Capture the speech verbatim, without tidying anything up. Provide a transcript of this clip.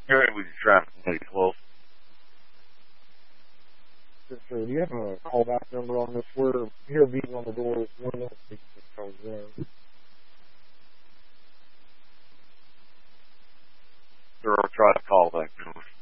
You're in with your traffic pretty close. Yes, sir. Do you have a callback number on this? We're here beating on the door. One of those things that comes in. Sure, I'll try to call that number.